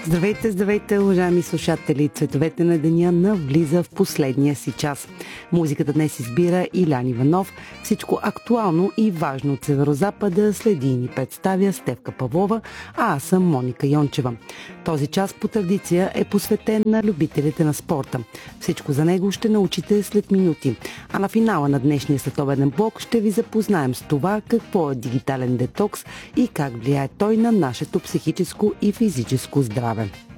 Здравейте, здравейте, уважаеми слушатели! Цветовете на деня навлиза в последния си час. Музиката днес избира Илян Иванов. Всичко актуално и важно от Северозапада следи и ни представя Стефка Павлова, а аз съм Моника Йончева. Този час по традиция е посветен на любителите на спорта. Всичко за него ще научите след минути. А на финала на днешния следобеден блок ще ви запознаем с това какво е дигитален детокс и как влияе той на нашето психическо и физическо здраве.